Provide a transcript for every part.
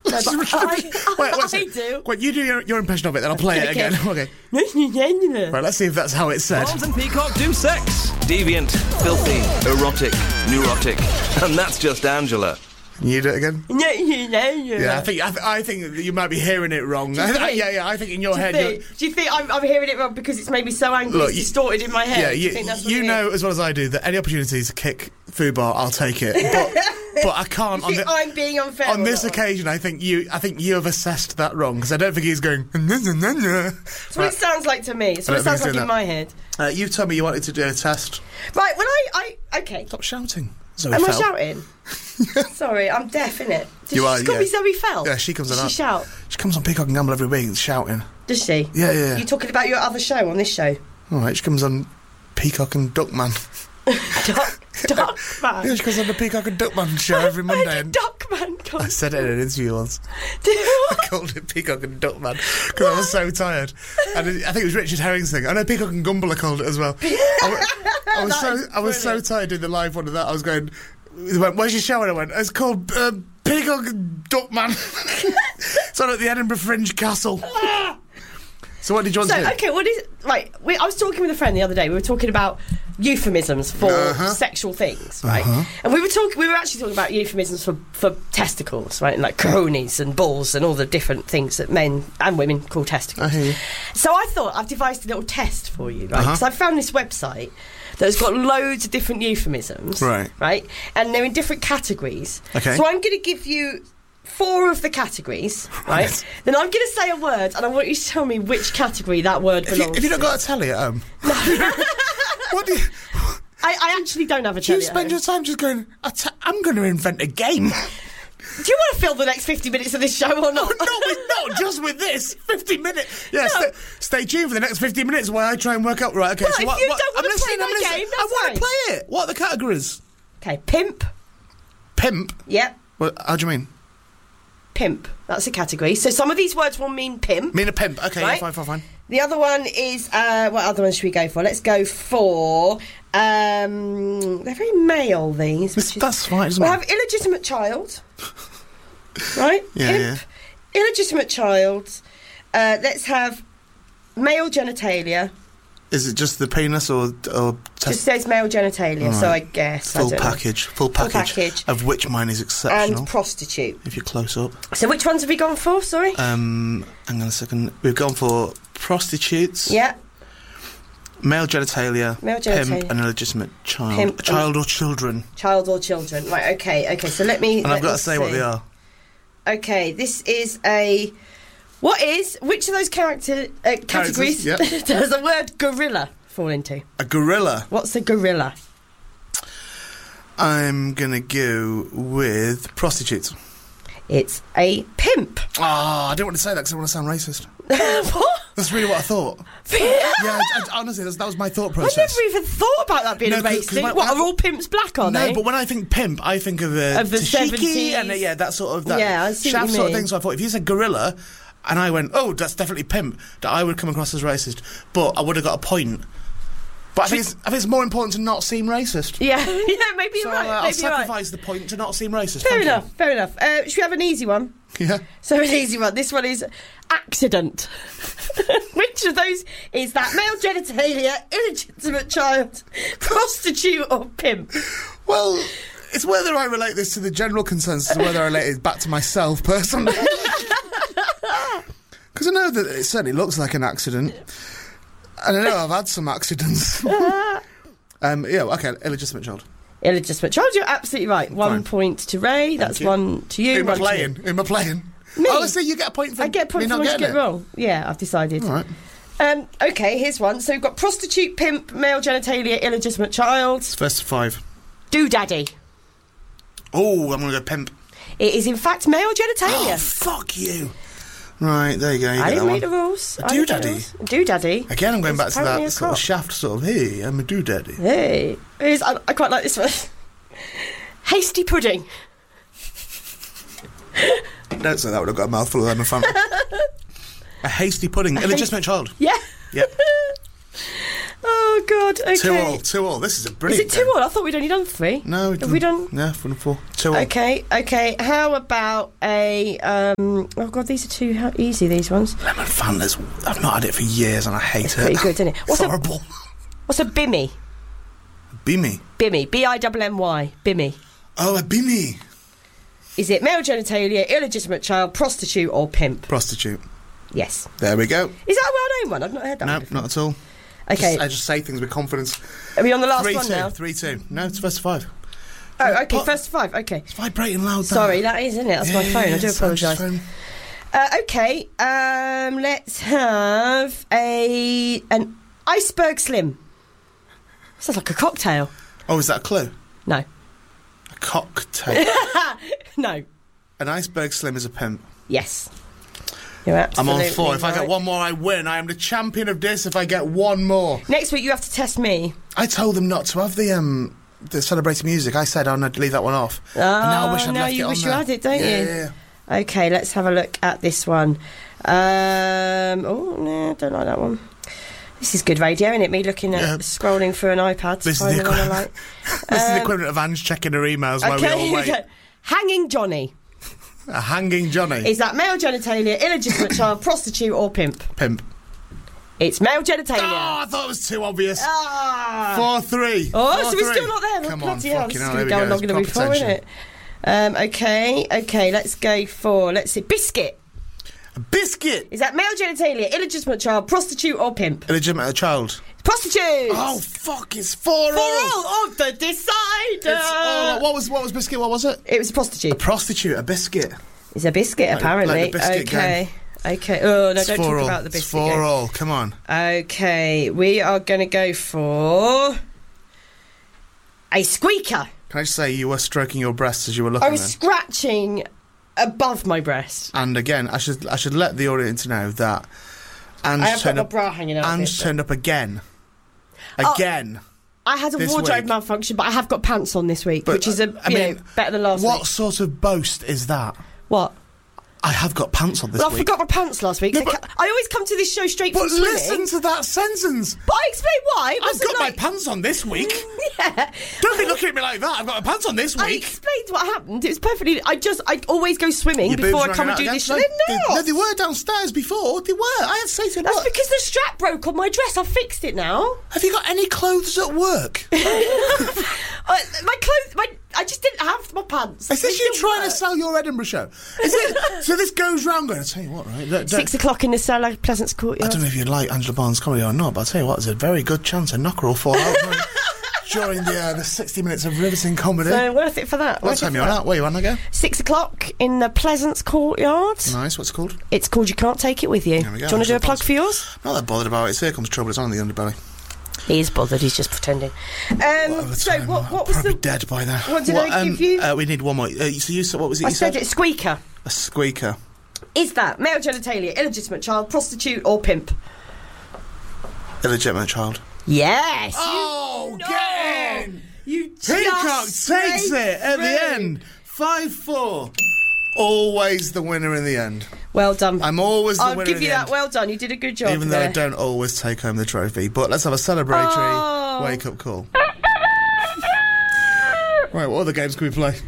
No, but I do. Wait, you do your impression of it, then I'll play it again. Okay. Right, let's see if that's how it's said. Barnes and Peacock do sex. Deviant, filthy, erotic, neurotic. And that's just Angela. Can you do it again? Yeah. Yeah, I think that you might be hearing it wrong. I think in your head... Do you think I'm hearing it wrong because it's made me so angry, it's distorted in my head? Yeah, you know as well as I do that any opportunity to kick Fubar, I'll take it. But I can't... I'm being unfair on this occasion, I think you have assessed that wrong, because I don't think he's going... That's what it sounds like to me. It's what it sounds like in my head. You told me you wanted to do a test. Right, when okay. Stop shouting. Zoe Am Fell. I shouting? Sorry, I'm deaf, innit? You are, she's got me Zoe Fell. Yeah, she comes on. Does she shout? She comes on Peacock and Gamble every week shouting. Does she? Yeah. You talking about your other show on this show? All right, she comes on Peacock and Duckman. Duckman? Yeah, she comes on the Peacock and Duckman show every Monday. Where did Duckman come? I said it in an interview once. I called it Peacock and Duckman because I was so tired. And I think it was Richard Herring's thing. I know Peacock and Gumble called it as well. I was so tired doing the live one of that. I was going... He went, where's your show? And I went, it's called Peacock and Duckman. It's on at the Edinburgh Fringe Castle. So what did you want to do? Okay, what is... Right, I was talking with a friend the other day. We were talking about euphemisms for sexual things, right? And we were actually talking about euphemisms for testicles, right? Like cronies and balls and all the different things that men and women call testicles. I hear you. So I thought I've devised a little test for you, right? Because I found this website that's got loads of different euphemisms, right? And they're in different categories. Okay. So I'm going to give you 4 of the categories, right? Then I'm going to say a word, and I want you to tell me which category that word belongs to. Have you not got a telly at home? No. What do you... I actually don't have a telly. Do you spend your time just going, I'm going to invent a game? Do you want to fill the next 50 minutes of this show or not? Not just with this 50 minutes. Yeah, no. Stay tuned for the next 50 minutes while I try and work out. Right, okay. Well, so if you don't want to play my game, that's I want to fine. play it. What are the categories? Okay, pimp. Pimp? Yep. Well, how do you mean? Pimp. That's a category. So some of these words will mean pimp. Mean a pimp. Okay, right? Yeah, fine. The other one is, what other one should we go for? Let's go for, they're very male, these. That's fine, isn't it? We'll have illegitimate child. Right? Yeah. Illegitimate child. Let's have male genitalia. Is it just the penis or Just says male genitalia, right. So I guess full package of which mine is exceptional. And prostitute. If you're close up. So which ones have we gone for? Sorry. Hang on a second. We've gone for prostitutes. Yeah. Male genitalia. Pimp and illegitimate child. Child or children. Child or children. Right. Okay. So let me. And I've got to say what they are. Okay. This is a. Which of those categories yep. does the word gorilla fall into? A gorilla? What's a gorilla? I'm going to go with prostitutes. It's a pimp. I don't want to say that because I want to sound racist. What? That's really what I thought. Yeah, honestly, that was my thought process. I never even thought about that being a racist. What, are all pimps black, are they? No, but when I think pimp, I think of the 70s. And that sort of shaft sort of thing. So I thought, if you said gorilla... And I went, oh, that's definitely pimp. That I would come across as racist, but I would have got a point. But I think it's more important to not seem racist. Yeah, maybe you're right. I'll sacrifice the point to not seem racist. Fair enough. Should we have an easy one? Yeah. So an easy one. This one is accident. Which of those is that? Male genitalia, illegitimate child, prostitute, or pimp? Well, it's whether I relate this to the general consensus or whether I relate it back to myself personally. Because I know that it certainly looks like an accident. And I know I've had some accidents. Okay, illegitimate child. Illegitimate child, you're absolutely right. 1 point to Ray, that's 1 to you. Who am I playing? Me? Oh, let's see, you get a point for... I get a point for what you get wrong. Yeah, I've decided. All right. Okay, here's one. So we've got prostitute, pimp, male genitalia, illegitimate child. It's first 5. Doodaddy. Oh, I'm going to go pimp. It is in fact male genitalia. Oh, fuck you. Right, there you go. I didn't make the rules. Doodaddy. Doodaddy. Again, I'm going back to that sort of shaft sort of, hey, I'm a doodaddy. Hey. I quite like this one. Hasty pudding. Don't say that when I've got a mouthful of them in front of me. A hasty pudding. Illegitimate child. Yeah. Yep. Oh, God. Okay. 2-2. This is a brilliant. Is it 2-2? I thought we'd only done 3. No, have we done? Yeah, 4. 2-2. Okay. How about a? Oh God, these are too easy. These ones. Lemon Fantas. I've not had it for years, and I hate it. Pretty good, isn't it? It's horrible. What's a bimmy? Bimmy. Bimmy. B-I-M-M-Y. Bimmy. Oh, a bimmy. Is it male genitalia, illegitimate child, prostitute, or pimp? Prostitute. Yes. There we go. Is that a well-known one? I've not heard that one. No, not at all. Okay. I just say things with confidence. Are we on the last one now? 3-2. No, it's first 5. Oh, okay, first to 5. Okay. It's vibrating loud. Sorry, that is, isn't it? That's my phone. I do apologise. Okay. Let's have an iceberg slim. Sounds like a cocktail. Oh, is that a clue? No. A cocktail. No. An iceberg slim is a pimp. Yes. You're absolutely I'm on 4. If I right. get one more, I win. I am the champion of this if I get one more. Next week you have to test me. I told them not to have the celebrating music. I said, no, leave that one off. And now I wish I'd left it on wish there. you had it, don't you? Yeah. Okay, let's have a look at this one. Oh, no, don't like that one. This is good radio, isn't it? Me looking at scrolling through an iPad to find the one I like. This is the equivalent of Ange checking her emails while we all wait. Hanging Johnny. A hanging Johnny. Is that male genitalia, illegitimate child, prostitute, or pimp? Pimp. It's male genitalia. Oh, I thought it was too obvious. 4-3. Oh, 4-3. So we're still not there. Come Bloody on, hell, fucking this is hell. going to go longer than before, isn't it? Okay, let's go for, let's see, biscuit. A biscuit. Is that male genitalia, illegitimate child, prostitute, or pimp? Illegitimate child. Prostitute. Oh, fuck, it's 4-all. 4-all of the decider. What was biscuit? What was it? It was a prostitute. A prostitute, a biscuit. It's a biscuit, apparently. Like the biscuit game. Okay. Oh, no, It's don't talk 4-all. about the biscuit It's game. 4-all. Come on. Okay, we are going to go for a squeaker. Can I just say you were stroking your breasts as you were looking I was then? scratching above my breast. And again, I should let the audience know that I have Ange got my bra hanging out. Ange turned up again. Oh. Again. I had a this wardrobe week. malfunction, but I have got pants on this week, which is better than last week. What sort of boast is that? What? I have got pants on this Well, week. I forgot my pants last week. No, So but- I always come to this show straight from But swimming. listen to that sentence. But I explain why. It I've wasn't got like, my pants on this week. Yeah. Don't be looking at me like that. I've got my pants on this I week. explained what happened. It was perfectly. I always go swimming Your before I boobs come running and out do this again? show. No, No, they were downstairs before. They were. I had to say to them, That's "Look, because the strap broke on my dress. I fixed it now. have you got any clothes at work? My clothes. I just didn't have my pants. Is this They you still trying to work. sell your Edinburgh show? Is it? So this goes round going, I'll tell you what, right? 6 o'clock in the cellar, Pleasance Courtyard. I don't know if you like Angela Barnes' comedy or not, but I'll tell you what, there's a very good chance a knocker will fall out during the 60 minutes of riveting comedy. So worth it for that. What worth it time for are you on that. at? Where are you on again? 6 o'clock in the Pleasance Courtyard. Nice, what's it called? It's called You Can't Take It With You. There we go. Do you want to do a Angela plug Barnes. for yours? Not that bothered about it. It's Here Comes Trouble. It's on in the underbelly. He is bothered. He's just pretending. So what was Probably the? dead by now. What did I give you? We need one more. So you said, what was it I you said said? it's squeaker. A squeaker. Is that male genitalia, illegitimate child, prostitute, or pimp? Illegitimate child. Yes. Oh, get in! You Peacock just takes straight it at the through. end. 5-4. Always the winner in the end. Well done. I'm always the I'll winner give in you the that. end. Well done. You did a good job. Even though there. I don't always take home the trophy. But let's have a celebratory Oh. wake-up call. Right, what other games can we play?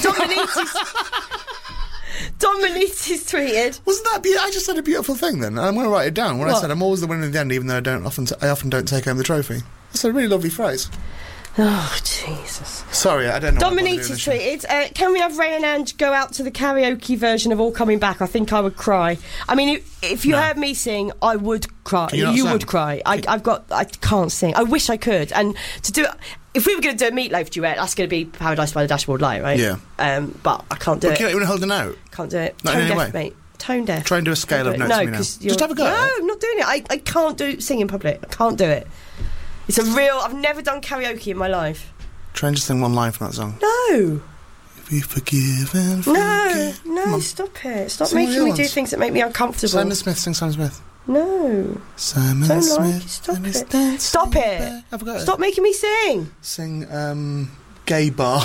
Dominitis tweeted. Wasn't that beautiful? I just said a beautiful thing then. I'm going to write it down. When I What? said I'm always the winner in the end, even though I often don't take home the trophy. That's a really lovely phrase. Oh, Jesus. Sorry, I don't know. what I'm doing Dominitis this show. tweeted, can we have Ray and Ange go out to the karaoke version of All Coming Back? I think I would cry. I mean, if you heard me sing, I would cry. Can you not You sing? would cry. I can't sing. I wish I could. And to do it, if we were going to do a Meatloaf duet, that's going to be Paradise by the Dashboard Light, right? Yeah. But I can't do But it. can you even hold a note? Can't do it. Not in Tone any deaf, way? mate. Tone deaf. Try and do a scale of Can't do it. notes No, for me now. 'cause Just have a go. No, I'm not doing it. I can't sing in public. I can't do it. It's a real... I've never done karaoke in my life. Try and just sing one line from that song. No. Be forgiven. No. Come No, on. stop it. Stop Sing one of making your me do ones. things that make me uncomfortable. Simon Smith, sing Simon Smith. No. Simon Don't Smith. like it. Stop and his it. dancing Stop bear. it. I forgot it. Stop making me sing. Sing, Gay Bar.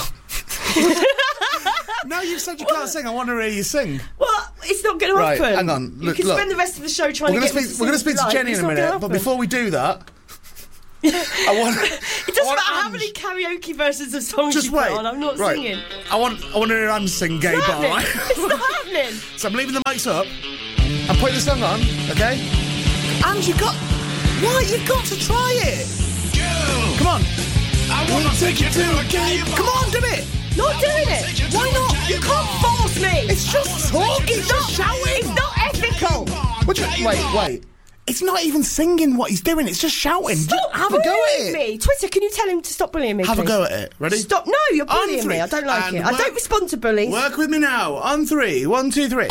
No, you said you can't sing. I want to hear you sing. What? It's not going to Right, happen. hang on. You can look. spend the rest of the show trying We're to going get me to speak to Jenny in a minute, but before we do that, It doesn't matter how many karaoke versions of songs you put on. I'm not singing. I want to hear Ange sing Gay Bar, right? It's not happening. So I'm leaving the mics up. I'm putting the song on, okay? Ange, you've got to try it. Girl, Come on. I want to take you to a gay bar. Come on, do it. Not doing it. Why not? You can't force me. It's just talking. It's just shouting. It's not ethical. Wait. It's not even singing what he's doing. It's just shouting. Stop have a go at it. me. Twitter, can you tell him to stop bullying me, Have please? a go at it. Ready? Stop. No, you're bullying On 3. me. I don't like And it. I don't respond to bullies. Work with me now. On 3. 1, 2, 3.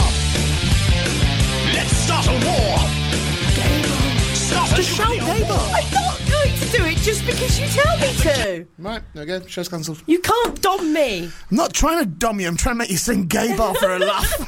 Let's start a war. Start a Just shout Gay Bar. I'm not going to do it just because you tell me to. Right, there we go. Show's cancelled. You can't dom me. I'm not trying to dom you. I'm trying to make you sing Gay Bar for a laugh.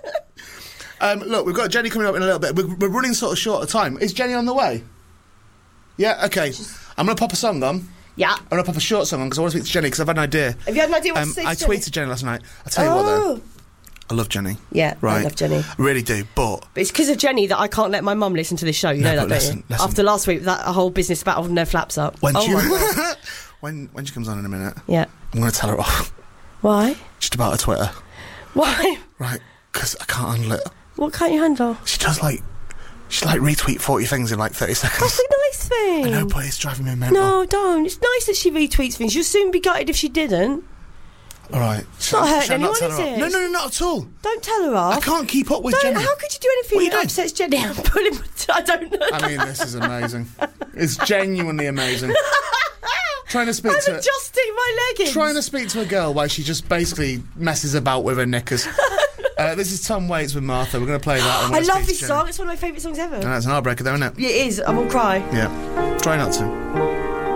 Look, we've got Jenny coming up in a little bit. We're running sort of short of time. Is Jenny on the way? Yeah, okay. I'm going to pop a song on. Yeah. I'm going to pop a short song on because I want to speak to Jenny because I've had an idea. Have you had an idea what to say to I Jenny? tweeted Jenny last night. I'll tell you what, though. I love Jenny. Yeah, right. I love Jenny. I really do, but it's because of Jenny that I can't let my mum listen to this show. You know that, don't you? Listen. After last week, that whole business about holding her flaps up. When my God. when she comes on in a minute, yeah, I'm going to tell her off. Why? Just about her Twitter. Why? Right, because I can't handle it. What can't you handle? She retweet 40 things in like 30 seconds. That's a nice thing. I know, but it's driving me mental. No, don't. It's nice that she retweets things. You'll soon be gutted if she didn't. All right. It's not hurting anyone, is it? No, not at all. Don't tell her off. I can't keep up with Jenny. How could you do anything that upsets Jenny? I'm pulling. I don't know. I mean, this is amazing. It's genuinely amazing. Trying to speak I'm to adjusting my leggings. Trying to speak to a girl while she just basically messes about with her knickers. This is Tom Waits with Martha. We're going to play that. I love this song. It's one of my favourite songs ever. It's an heartbreaker, though, isn't it? Yeah, it is. I will cry. Yeah. Try not to.